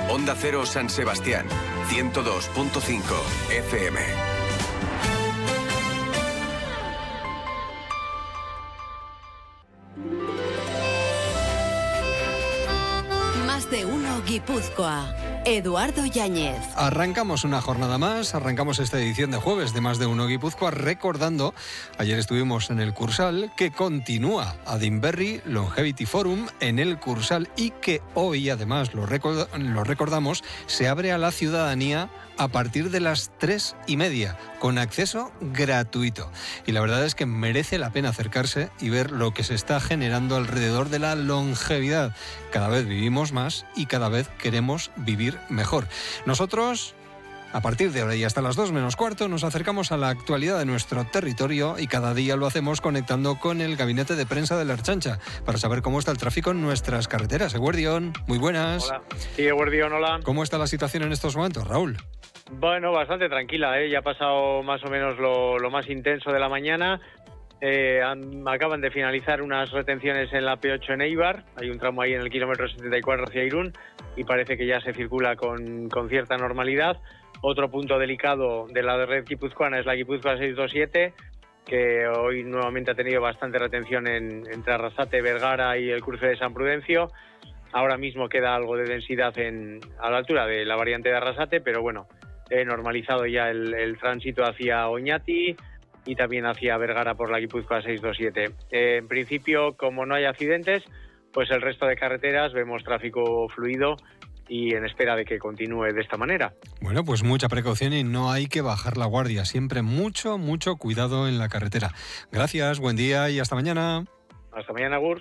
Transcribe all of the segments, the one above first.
Onda Cero San Sebastián, 102.5 FM. Más de uno Guipúzcoa. Eduardo Yáñez. Arrancamos una jornada más, arrancamos esta edición de jueves de Más de uno Guipúzcoa recordando, ayer estuvimos en el Cursal, que continúa Adinberri Longevity Forum en el Cursal y que hoy, además, lo recordamos, se abre a la ciudadanía a partir de las 3:30, con acceso gratuito. Y la verdad es que merece la pena acercarse y ver lo que se está generando alrededor de la longevidad. Cada vez vivimos más y cada vez queremos vivir mejor. Nosotros, a partir de ahora y hasta las 2 menos cuarto, nos acercamos a la actualidad de nuestro territorio y cada día lo hacemos conectando con el gabinete de prensa de la Ertzaintza para saber cómo está el tráfico en nuestras carreteras. Eguerdión, muy buenas. Hola. Sí, Eguerdión, hola. ¿Cómo está la situación en estos momentos, Raúl? Bueno, bastante tranquila, ya ha pasado más o menos lo más intenso de la mañana. Acaban de finalizar unas retenciones en la P8 en Eibar, hay un tramo ahí en el kilómetro 74 hacia Irún y parece que ya se circula con cierta normalidad. Otro punto delicado de la red guipuzcoana es la Guipúzcoa 627, que hoy nuevamente ha tenido bastante retención entre Arrasate, Vergara y el cruce de San Prudencio. Ahora mismo queda algo de densidad a la altura de la variante de Arrasate, pero bueno, normalizado ya el tránsito hacia Oñati y también hacia Vergara por la Guipúzcoa 627. En principio, como no hay accidentes, pues el resto de carreteras vemos tráfico fluido y en espera de que continúe de esta manera. Bueno, pues mucha precaución y no hay que bajar la guardia. Siempre mucho cuidado en la carretera. Gracias, buen día y hasta mañana. Hasta mañana, Gur.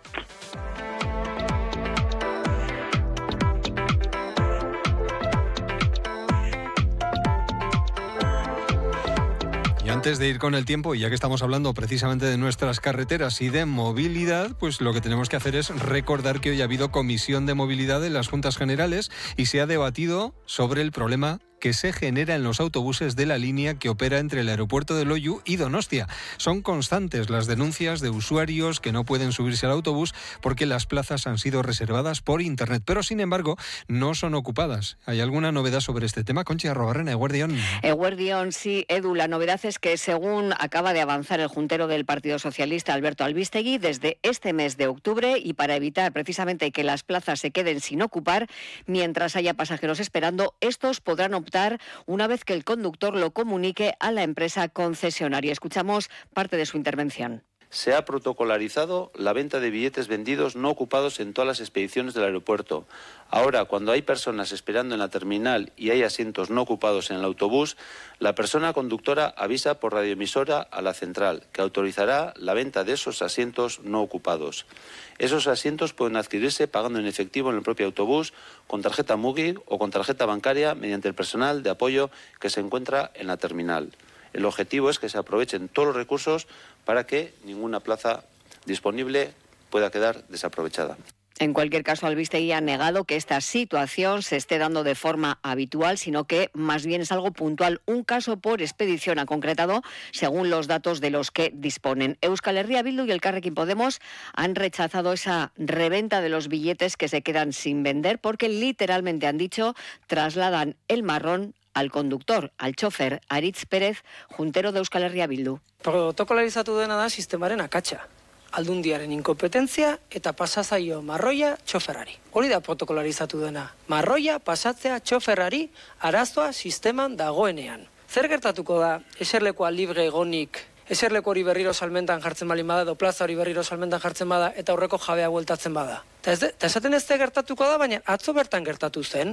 Y antes de ir con el tiempo, y ya que estamos hablando precisamente de nuestras carreteras y de movilidad, pues lo que tenemos que hacer es recordar que hoy ha habido comisión de movilidad en las Juntas Generales y se ha debatido sobre el problema que se genera en los autobuses de la línea que opera entre el aeropuerto de Loiu y Donostia. Son constantes las denuncias de usuarios que no pueden subirse al autobús porque las plazas han sido reservadas por internet, pero sin embargo no son ocupadas. ¿Hay alguna novedad sobre este tema? Conchi Arrobarrena, Eguerdión. Eguerdión, sí, Edu, la novedad es que según acaba de avanzar el juntero del Partido Socialista, Alberto Albistegui, desde este mes de octubre y para evitar precisamente que las plazas se queden sin ocupar, mientras haya pasajeros esperando, estos podrán optar una vez que el conductor lo comunique a la empresa concesionaria. Escuchamos parte de su intervención. Se ha protocolarizado la venta de billetes vendidos no ocupados en todas las expediciones del aeropuerto. Ahora, cuando hay personas esperando en la terminal y hay asientos no ocupados en el autobús, la persona conductora avisa por radioemisora a la central, que autorizará la venta de esos asientos no ocupados. Esos asientos pueden adquirirse pagando en efectivo en el propio autobús, con tarjeta Mugi o con tarjeta bancaria mediante el personal de apoyo que se encuentra en la terminal. El objetivo es que se aprovechen todos los recursos para que ninguna plaza disponible pueda quedar desaprovechada. En cualquier caso, Albistegui ha negado que esta situación se esté dando de forma habitual, sino que más bien es algo puntual. Un caso por expedición ha concretado, según los datos de los que disponen. Euskal Herria Bildu y Elkarrekin Podemos han rechazado esa reventa de los billetes que se quedan sin vender porque literalmente han dicho trasladan el marrón al conductor, al chofer, Aritz Pérez, juntero de Euskal Herria Bildu. Protokolarizatu dena da sistemaren akatsa. Aldundiaren inkompetentzia eta pasazaio marroia txoferrari. Hori da protokolarizatu dena. Marroia pasatzea txoferrari arazoa sisteman dagoenean. Zer gertatuko da eserlekoa libre egonik, eserleko hori berriro salmentan jartzen baldin bada, edo plaza hori berriro salmentan jartzen bada, eta aurreko jabea bueltatzen bada. Eta esaten ez gertatuko da, baina atzo bertan gertatu zen.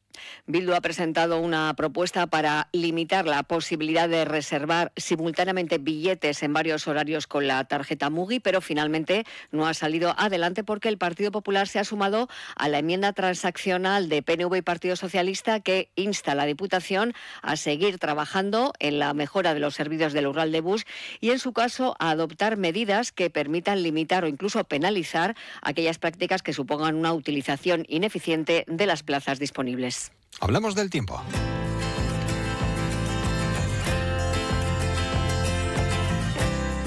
Bildu ha presentado una propuesta para limitar la posibilidad de reservar simultáneamente billetes en varios horarios con la tarjeta Mugi, pero finalmente no ha salido adelante porque el Partido Popular se ha sumado a la enmienda transaccional de PNV y Partido Socialista que insta a la Diputación a seguir trabajando en la mejora de los servicios del Urral de Bus y, en su caso, a adoptar medidas que permitan limitar o incluso penalizar aquellas prácticas que supongan una utilización ineficiente de las plazas disponibles. Hablamos del tiempo.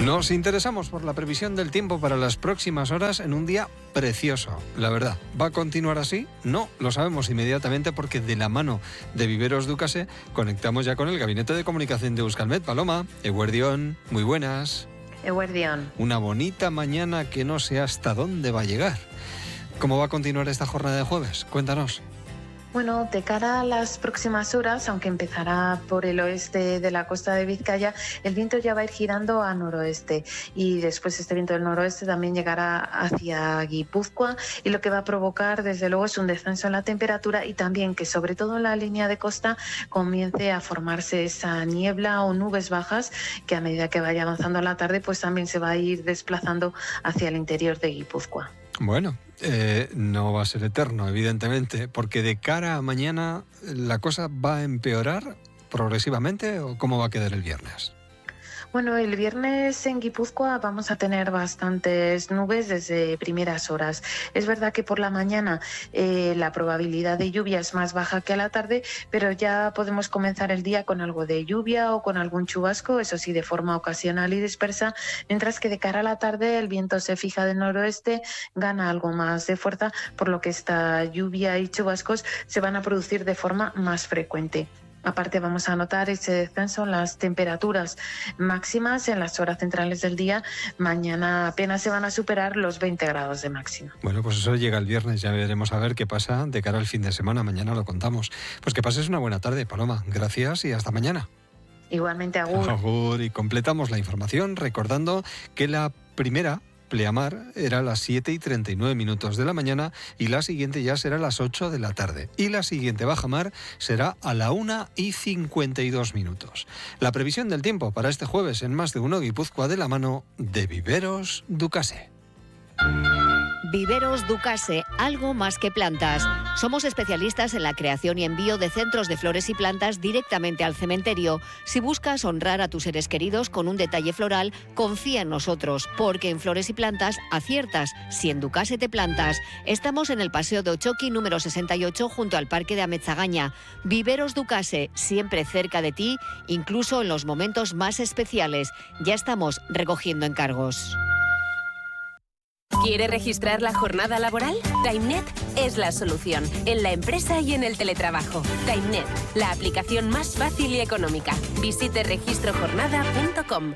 Nos interesamos por la previsión del tiempo para las próximas horas en un día precioso. La verdad, ¿va a continuar así? No, lo sabemos inmediatamente porque de la mano de Viveros Ducase conectamos ya con el Gabinete de Comunicación de Euskalmet. Paloma, Eguerdión, muy buenas. Eguerdión. Una bonita mañana que no sé hasta dónde va a llegar. ¿Cómo va a continuar esta jornada de jueves? Cuéntanos. Bueno, de cara a las próximas horas, aunque empezará por el oeste de la costa de Vizcaya, el viento ya va a ir girando a noroeste y después este viento del noroeste también llegará hacia Guipúzcoa y lo que va a provocar desde luego es un descenso en la temperatura y también que sobre todo en la línea de costa comience a formarse esa niebla o nubes bajas que a medida que vaya avanzando la tarde pues también se va a ir desplazando hacia el interior de Guipúzcoa. Bueno, no va a ser eterno, evidentemente, porque de cara a mañana la cosa va a empeorar progresivamente ¿o cómo va a quedar el viernes? Bueno, el viernes en Guipúzcoa vamos a tener bastantes nubes desde primeras horas. Es verdad que por la mañana la probabilidad de lluvia es más baja que a la tarde, pero ya podemos comenzar el día con algo de lluvia o con algún chubasco, eso sí, de forma ocasional y dispersa, mientras que de cara a la tarde el viento se fija del noroeste, gana algo más de fuerza, por lo que esta lluvia y chubascos se van a producir de forma más frecuente. Aparte vamos a notar ese descenso en las temperaturas máximas en las horas centrales del día. Mañana apenas se van a superar los 20 grados de máxima. Bueno, pues eso llega el viernes, ya veremos a ver qué pasa de cara al fin de semana. Mañana lo contamos. Pues que pases una buena tarde, Paloma. Gracias y hasta mañana. Igualmente, agur. Agur. Y completamos la información recordando que la primera pleamar era a las 7:39 de la mañana y la siguiente ya será a las 8 de la tarde. Y la siguiente bajamar será a la 1:52. La previsión del tiempo para este jueves en Más de Uno Guipúzcoa de la mano de Viveros Ducase. Viveros Ducase, algo más que plantas. Somos especialistas en la creación y envío de centros de flores y plantas directamente al cementerio. Si buscas honrar a tus seres queridos con un detalle floral, confía en nosotros, porque en flores y plantas aciertas si en Ducase te plantas. Estamos en el Paseo de Ochoqui número 68 junto al Parque de Ametzagaña. Viveros Ducase, siempre cerca de ti, incluso en los momentos más especiales. Ya estamos recogiendo encargos. ¿Quiere registrar la jornada laboral? TimeNet es la solución, en la empresa y en el teletrabajo. TimeNet, la aplicación más fácil y económica. Visite registrojornada.com.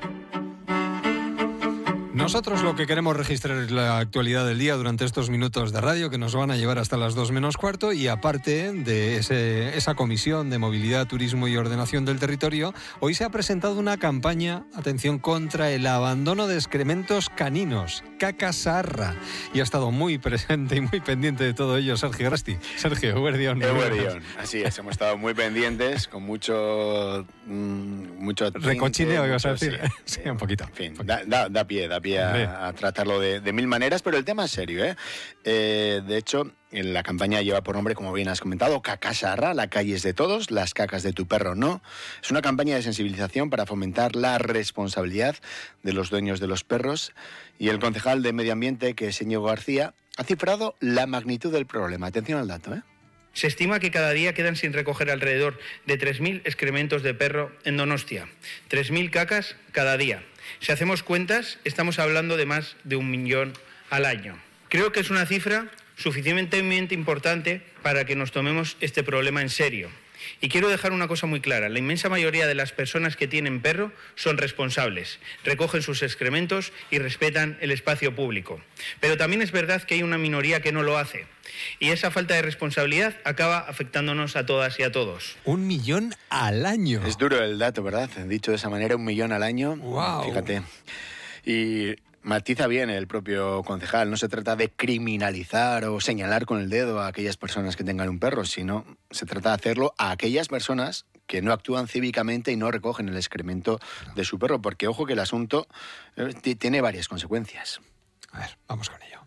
Nosotros lo que queremos registrar es la actualidad del día durante estos minutos de radio que nos van a llevar hasta las 2:15 y aparte de esa comisión de movilidad, turismo y ordenación del territorio, hoy se ha presentado una campaña, atención, contra el abandono de excrementos caninos, Caca Sarra, y ha estado muy presente y muy pendiente de todo ello Sergio Grasti. Sergio, Eguerdión. Eguerdión, así es, hemos estado muy pendientes, con mucho recochineo, ibas a decir. Sí, un poquito. En fin, da pie a tratarlo de mil maneras, pero el tema es serio, ¿eh? De hecho, la campaña lleva por nombre, como bien has comentado, Caca Sarra, la calle es de todos, las cacas de tu perro no. Es una campaña de sensibilización para fomentar la responsabilidad de los dueños de los perros, y el concejal de Medio Ambiente, que es Íñigo García, ha cifrado la magnitud del problema. Atención al dato, ¿eh? Se estima que cada día quedan sin recoger alrededor de 3.000 excrementos de perro en Donostia. 3.000 cacas cada día. Si hacemos cuentas, estamos hablando de más de 1 millón al año. Creo que es una cifra suficientemente importante para que nos tomemos este problema en serio. Y quiero dejar una cosa muy clara, la inmensa mayoría de las personas que tienen perro son responsables, recogen sus excrementos y respetan el espacio público. Pero también es verdad que hay una minoría que no lo hace. Y esa falta de responsabilidad acaba afectándonos a todas y a todos. 1 millón al año. Es duro el dato, ¿verdad? Dicho de esa manera, 1 millón al año. Wow. Fíjate. Y matiza bien el propio concejal, no se trata de criminalizar o señalar con el dedo a aquellas personas que tengan un perro, sino se trata de hacerlo a aquellas personas que no actúan cívicamente y no recogen el excremento de su perro, porque ojo que el asunto tiene varias consecuencias. A ver, vamos con ello.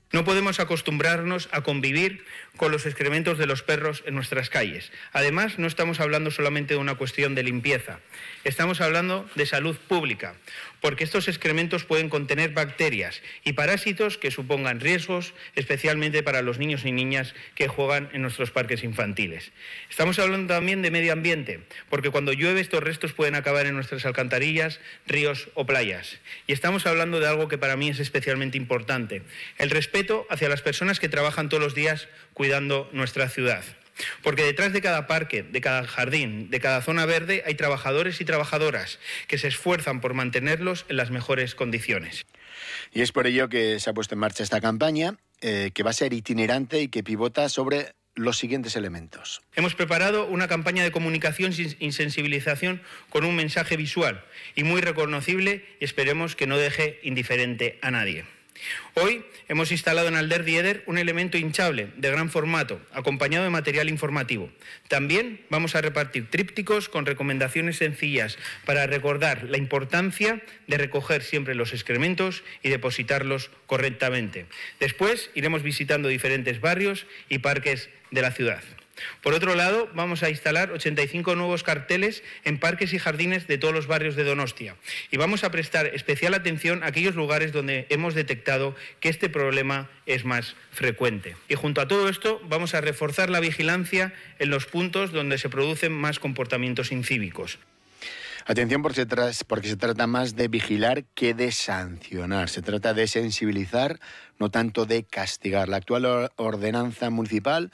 No podemos acostumbrarnos a convivir con los excrementos de los perros en nuestras calles. Además, no estamos hablando solamente de una cuestión de limpieza, estamos hablando de salud pública, porque estos excrementos pueden contener bacterias y parásitos que supongan riesgos, especialmente para los niños y niñas que juegan en nuestros parques infantiles. Estamos hablando también de medio ambiente, porque cuando llueve estos restos pueden acabar en nuestras alcantarillas, ríos o playas. Y estamos hablando de algo que para mí es especialmente importante, el respeto hacia las personas que trabajan todos los días cuidando nuestra ciudad. Porque detrás de cada parque, de cada jardín, de cada zona verde, hay trabajadores y trabajadoras que se esfuerzan por mantenerlos en las mejores condiciones. Y es por ello que se ha puesto en marcha esta campaña, que va a ser itinerante y que pivota sobre los siguientes elementos. Hemos preparado una campaña de comunicación y sensibilización con un mensaje visual y muy reconocible, y esperemos que no deje indiferente a nadie. Hoy hemos instalado en Alder Dieder un elemento hinchable de gran formato, acompañado de material informativo. También vamos a repartir trípticos con recomendaciones sencillas para recordar la importancia de recoger siempre los excrementos y depositarlos correctamente. Después iremos visitando diferentes barrios y parques de la ciudad. Por otro lado, vamos a instalar 85 nuevos carteles en parques y jardines de todos los barrios de Donostia. Y vamos a prestar especial atención a aquellos lugares donde hemos detectado que este problema es más frecuente. Y junto a todo esto, vamos a reforzar la vigilancia en los puntos donde se producen más comportamientos incívicos. Atención porque se trata más de vigilar que de sancionar. Se trata de sensibilizar, no tanto de castigar. La actual ordenanza municipal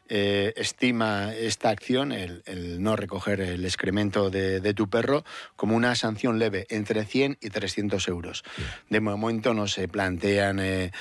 estima esta acción, el no recoger el excremento de tu perro, como una sanción leve, entre 100 y 300 euros. De momento no se plantean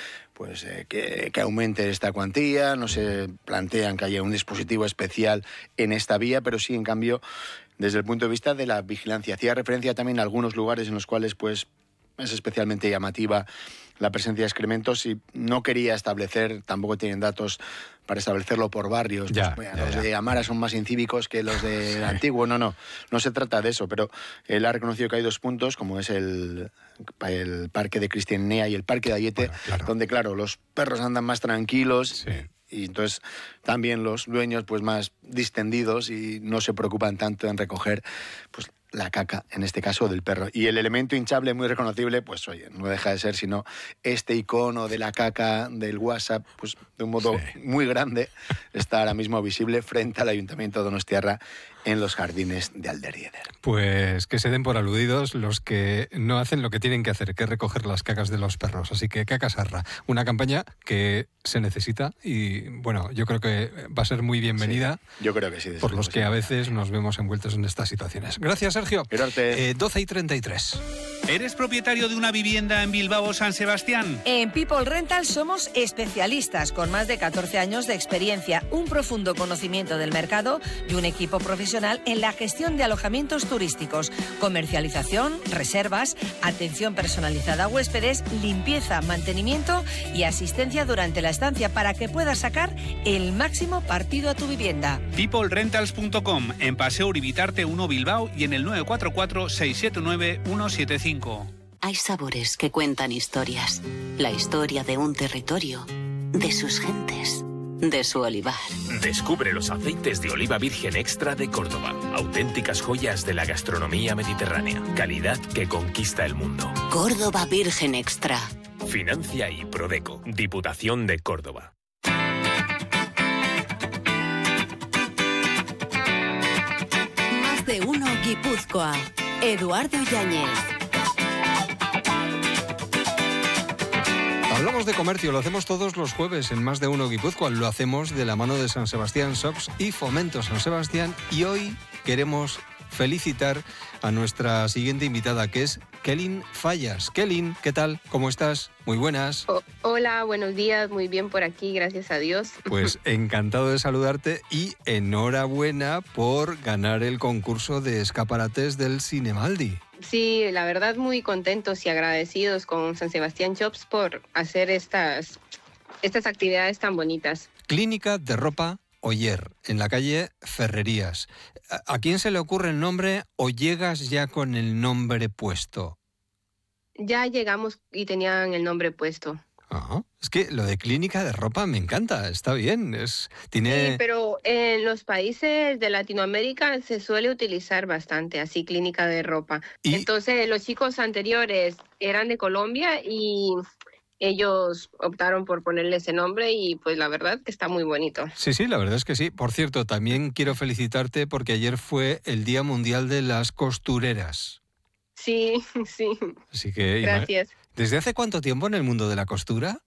que aumente esta cuantía, no se plantean que haya un dispositivo especial en esta vía, pero sí, en cambio, desde el punto de vista de la vigilancia. Hacía referencia también a algunos lugares en los cuales es especialmente llamativa la presencia de excrementos, y no quería establecer, tampoco tienen datos para establecerlo por barrios. Los de Amara son más incívicos que los del Antiguo. No se trata de eso, pero él ha reconocido que hay 2 puntos, como es el parque de Cristianea y el parque de Ayete, donde, claro, los perros andan más tranquilos. Sí. Y entonces también los dueños más distendidos y no se preocupan tanto en recoger la caca, en este caso del perro. Y el elemento hinchable muy reconocible, no deja de ser sino este icono de la caca del WhatsApp, de un modo muy grande, está ahora mismo visible frente al Ayuntamiento de Donostiarra en los jardines de Alder Dieder. Pues que se den por aludidos los que no hacen lo que tienen que hacer, que es recoger las cacas de los perros. Así que Cacasarra, una campaña que se necesita y, yo creo que va a ser muy bienvenida. Sí, yo creo que sí. Por los que a veces nos vemos envueltos en estas situaciones. Gracias, Sergio. 12:33. ¿Eres propietario de una vivienda en Bilbao o San Sebastián? En People Rental somos especialistas con más de 14 años de experiencia, un profundo conocimiento del mercado y un equipo profesional en la gestión de alojamientos turísticos, comercialización, reservas, atención personalizada a huéspedes, limpieza, mantenimiento y asistencia durante la estancia para que puedas sacar el máximo partido a tu vivienda. peoplerentals.com, en Paseo Uribitarte 1 Bilbao y en el 944 679 175. Hay sabores que cuentan historias. La historia de un territorio, de sus gentes, de su olivar. Descubre los aceites de oliva virgen extra de Córdoba. Auténticas joyas de la gastronomía mediterránea. Calidad que conquista el mundo. Córdoba Virgen Extra. Financia y Prodeco. Diputación de Córdoba. Más de uno Guipúzcoa. Eduardo Yáñez. Hablamos de comercio, lo hacemos todos los jueves en Más de Uno Guipúzcoa. Lo hacemos de la mano de San Sebastián Shops y Fomento San Sebastián. Y hoy queremos felicitar a nuestra siguiente invitada, que es Kelin Fallas. Kelin, ¿qué tal? ¿Cómo estás? Muy buenas. Hola, buenos días. Muy bien por aquí, gracias a Dios. Pues encantado de saludarte y enhorabuena por ganar el concurso de escaparates del Cinemaldi. Sí, la verdad muy contentos y agradecidos con San Sebastián Shops por hacer estas actividades tan bonitas. Clínica de ropa Oyer, en la calle Ferrerías. ¿A quién se le ocurre el nombre o llegas ya con el nombre puesto? Ya llegamos y tenían el nombre puesto. Es que lo de clínica de ropa me encanta, está bien. Tiene... Sí, pero en los países de Latinoamérica se suele utilizar bastante así clínica de ropa. Entonces los chicos anteriores eran de Colombia y ellos optaron por ponerle ese nombre y pues la verdad que está muy bonito. Sí, la verdad es que sí. Por cierto, también quiero felicitarte porque ayer fue el Día Mundial de las Costureras. Sí. Así que, gracias. ¿Desde hace cuánto tiempo en el mundo de la costura?